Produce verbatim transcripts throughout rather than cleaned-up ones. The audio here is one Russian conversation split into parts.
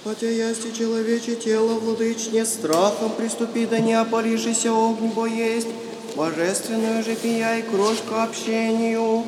Хотя ясти человече тело, владычне, страхом приступи, да не опалишися огнь, бо есть божественную же пия и крошка общению.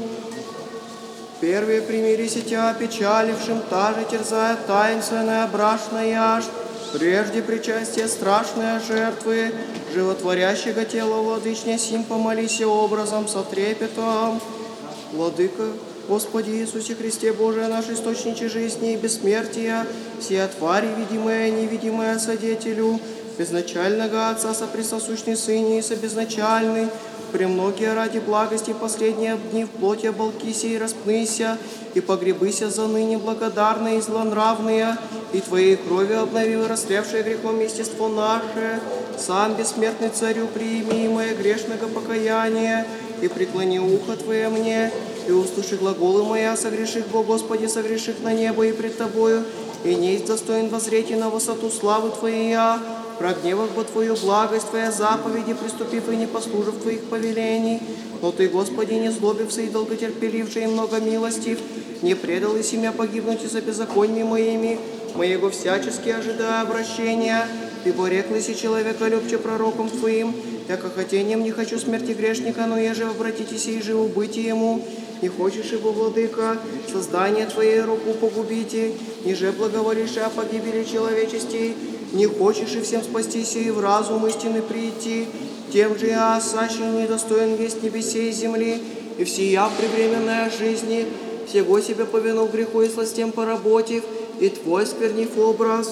Первые примирися тебя опечалившим, та же терзая таинственная брашная, прежде причастие страшные жертвы, животворящего тела владычня, сим помолися образом со трепетом. Владыка, Господи Иисусе Христе, Божие наш источниче жизни и бессмертия, сия твари, видимая и невидимая содетелю, безначального Отца, соприсосущный Сыне и собезначальный, премногие ради благости последние дни в плоти оболкися и распнися, и погребыся за ныне благодарные и злонравные, и Твоей кровью обновил растлевшее грехом естество наше. Сам бессмертный Царю приими мое грешного покаяния, и преклони ухо Твое мне, и услыши глаголы моя, согреших Бо, Господи, согреших на небо и пред Тобою, и несть достоин воззреть на высоту славы Твоей я, прогневав бы Твою благость, Твоя заповеди, приступив и не послужив Твоих повелений. Но Ты, Господи, не злобився и долготерпеливший, и много милостив, не предал и семя погибнуть из-за беззаконий моими, моего всячески ожидая обращения. Ты пореклась и человека любче пророком Твоим, яко хотением не хочу смерти грешника, но еже обратитесь и живу быть ему. Не хочешь, ибо, владыка, создание Твоей руку погубите, ниже благоволишь о погибели человечестей, не хочешь и всем спастись и в разум истины прийти, тем же я, сащий недостоин весть небесей и земли, и всея превременная жизни, всего себя повинув греху и сластям поработив, и Твой сквернив образ,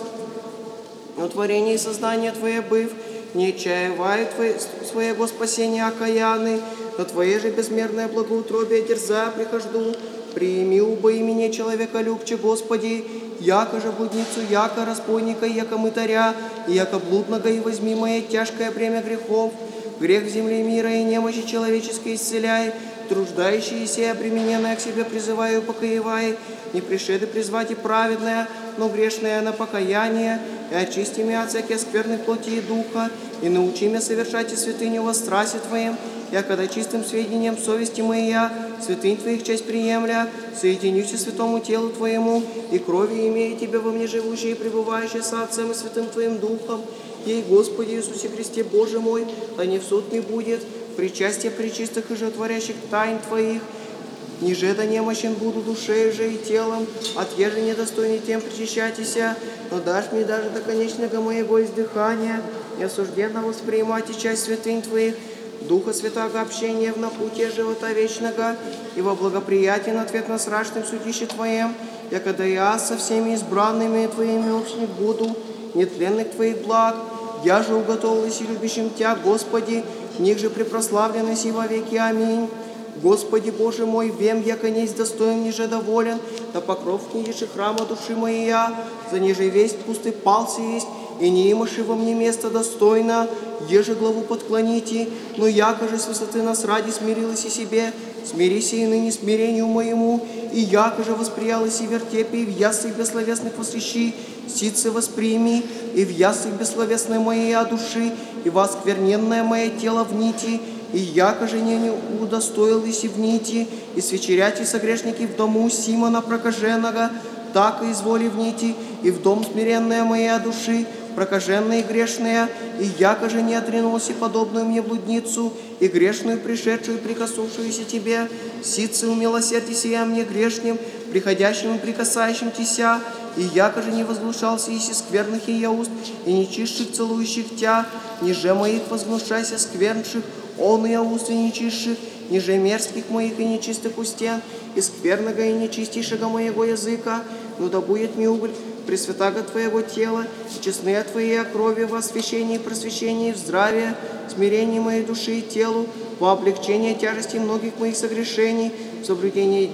но творение и создание Твое быв, не чаевай своего спасения окаянный, но Твое же безмерное благоутробие дерза прихожду, приими убо имени человека любче, Господи, яко же блудницу, яко разбойника, яко мытаря, яко блудного, и возьми мое тяжкое бремя грехов, грех в земле мира и немощи человеческой исцеляй, труждающиеся и обремененное к себе призываю, покоевай, не пришеды призвать и праведное, но грешное на покаяние, и очисти меня от всякой скверной плоти и духа, и научи меня совершать и святыню во страсти Твоим, я когда чистым сведением совести моя, святынь Твоих честь приемля, соединюсь и святому телу Твоему, и крови имея Тебя во мне живущей и пребывающей с Отцем и Святым Твоим Духом, ей, Господи Иисусе Христе, Боже мой, а не в суд не будет, причастие пречистых и животворящих тайн Твоих, ниже да немощен буду душею же и телом, от еже недостойный тем причащайтеся, но дашь мне даже до конечного моего издыхания, неосужденно воспринимать и часть святынь Твоих, Духа Святого общения в напутие живота вечного, и во благоприятен ответ на срачном судище Твоем, я когда я со всеми избранными Твоими общник буду, нетленных Твоих благ, я же уготовилась и любящим Тя, Господи, в них же препрославленный си во веки. Аминь. Господи Боже мой, вем, яко несть достоин, ниже доволен, да покров книжи храма души моей я, за ниже весть пустый палцы есть, и не имаши во мне место достойно, еже главу подклоните, но яко же с высоты нас ради смирилась и себе, смирись и ныне смирению моему, и яко же восприялась и вертепе, и в ясных бессловесных восхищи, ситцы восприми, и в ясных бессловесной моей души, и воскверненное мое тело в нити, и яко же не удостоилась и в нити, и свечерять и согрешники в дому Симона прокаженного, так и изволи в нити, и в дом смиренная моя души, прокаженная и грешная, и яко же не отринулся подобную мне блудницу, и грешную пришедшую, прикоснувшуюся Тебе, ситцы умилосердися я мне грешным, приходящим и прикасающим Тися, и яко же не возглушался иси скверных и я уст, и нечистших целующих Тя, ниже моих возглушайся сквернших, он и я уст и нечистших, ниже мерзких моих и нечистых устен, и скверного и нечистейшего моего языка, но да будет мне убыль пресвятаго Твоего тела, и честные Твоей крови во освящении, просвещении, в здравии, смирении моей души и телу, во облегчение тяжести многих моих согрешений, в соблюдении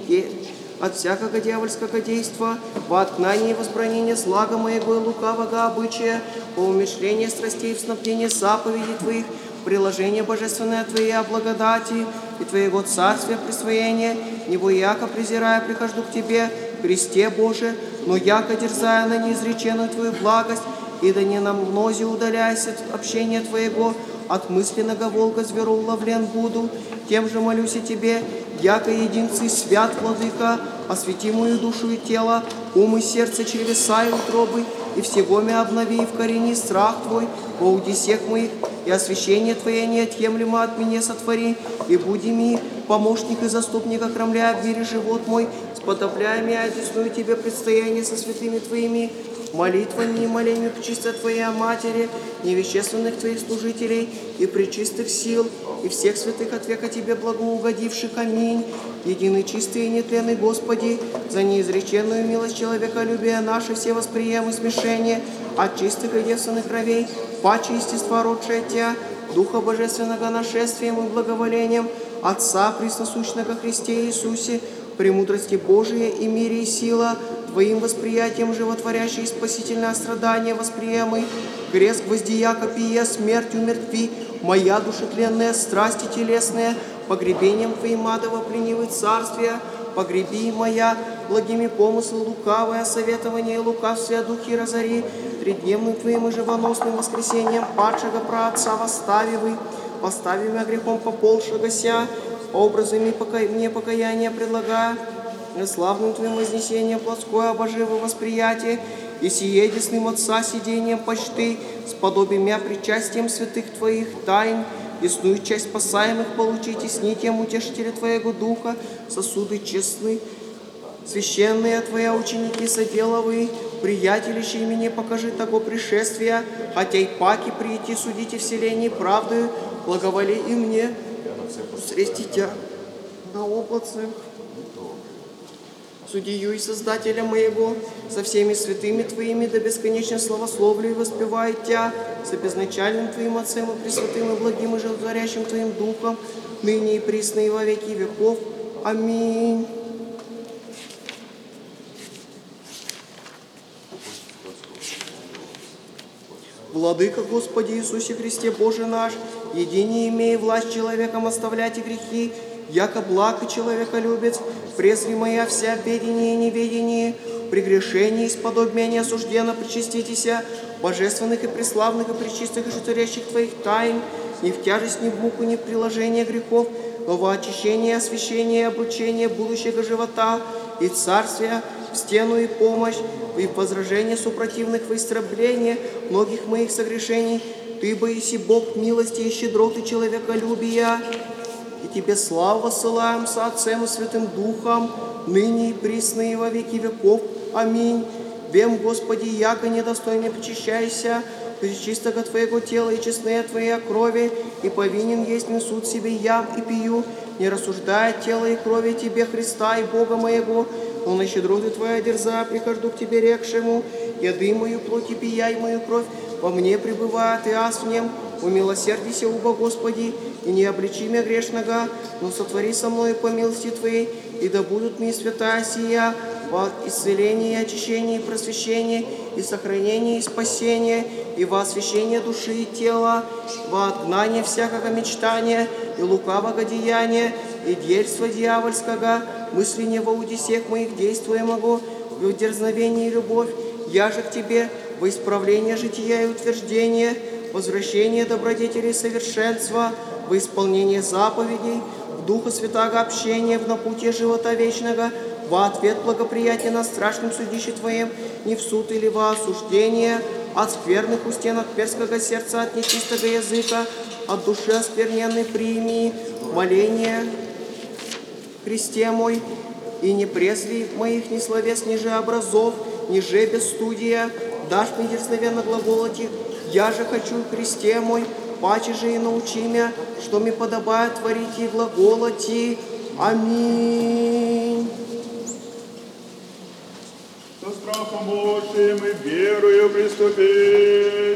от всякого дьявольского действа, во отгнании и возбранение слага моего и лукавого обычая, во умерщвление страстей в снабдение заповедей Твоих, приложение божественное Твоей благодати и Твоего царствия присвоения, него яко презирая прихожду к Тебе, Христе Боже, но яко дерзая на неизреченную Твою благость, и да не на мнозе удаляйся от общения Твоего, от мысленного волка звероуловлен буду, тем же молюсь и Тебе, яко единцы свят, Владыка, освети мою душу и тело, ум и сердце, чревеса и утробы, и всего мя обнови, и вкорени страх Твой, поуди всех моих, и освящение Твое неотъемлемо от меня сотвори, и буди ми помощник и заступник, окромляя в мире живот мой, сподобляя меня, одесную Тебе предстояние со святыми Твоими, молитвами и молениями пречистой Твоей Матери, невещественных Твоих служителей и пречистых сил, и всех святых от века Тебе благоугодивших. Аминь. Единый, чистый и нетленный Господи, за неизреченную милость человеколюбия наше все восприемы смешение от чистых и девственных кровей, паче естества родшее Тя, Духа Божественного нашествием и благоволением, Отца пресносущного Христе Иисусе, премудрости Божией и мире и сила, Твоим восприятием животворящий и спасительное страдание восприемый, крест гвоздия копия, смерть умертви, моя душа тленная, страсти телесные, погребением Твоим адово пленивы царствия, погреби моя, благими помыслы лукавое, советование лукавствия духи разори, тридневным Твоим и живоносным воскресением падшего праотца восставивы, постави меня грехом пополшего ся, образами пока... мне покаяния предлагая, славным Твоим вознесением плотское обоживо восприятие, и сие десным Отца сидением почты, сподобим мя причастием святых Твоих тайн, десную часть спасаемых получите с нитием утешителя Твоего Духа, сосуды честны, священные Твоя ученики соделовые, приятелищи мне покажи того пришествия, хотя и паки прийти судите вселенной правдою, благоволи и мне, срести Тя на облаце, судью и Создателя моего, со всеми святыми Твоими до бесконечно славословлю и воспеваю Тя, с безначальным Твоим Отцем и пресвятым и благим и животворящим Твоим Духом, ныне и присно и во веки веков. Аминь. Владыка Господи Иисусе Христе Боже наш, едине имея власть человеком оставлять и грехи, яко благ и человеколюбец, презри моя вся в ведении и неведении, при грешении исподобия неосужденно причаститеся, божественных и преславных и пречистых и животворящих Твоих тайн, ни в тяжесть, ни в муку, ни в приложение грехов, но во очищение, освящение и обручение будущего живота и царствия, в стену и помощь, и в возражение супротивных в истребление многих моих согрешений, Ты, боиси Бог милости и щедроты человеколюбия, и Тебе славу воссылаем со Отцем и Святым Духом, ныне и присно и во веки веков. Аминь. Вем, Господи, яко недостойно причащайся, пречистого Твоего тела и честные Твоей крови, и повинен есть несут себе ям и пью, не рассуждая тело и крови Тебе, Христа и Бога моего, но на щедроты Твоя дерза прихожу к Тебе рекшему, яды мою плоть и пияй мою кровь, во мне пребывает и аз в нем, умилосердися, уба Господи, и не обличи меня грешного, но сотвори со мною по милости Твоей, и да будут мне святая сия во исцелении, очищении, просвещении, и сохранении, и спасении, и во освящение души и тела, во отгнание всякого мечтания и лукавого деяния, и дерзства дьявольского, мысли не воуди всех моих действуемого, в дерзновении и любовь, я же к Тебе во исправление жития и утверждение, возвращение добродетели и совершенства, во исполнение заповедей, в Духа Святаго общения, в напутие живота вечного, во ответ благоприятия на страшном судище Твоем, не в суд или во осуждение, от скверных устенок перского сердца, от нечистого языка, от души оскверненной прими, моление Христе мой, и не презри моих ни словес, ни же образов, ни же бесстудия, дашь мне дерзновенно глаголоти, я же хочу, Христе мой, паче же и научи меня, что мне подобает творить и глаголоти. Аминь. Со страхом Божиим и верою приступи.